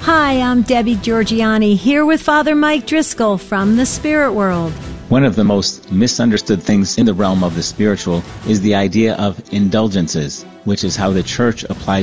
Hi, I'm Debbie Georgiani, here with Father Mike Driscoll from the Spirit World. One of the most misunderstood things in the realm of the spiritual is the idea of indulgences, which is how the Church applies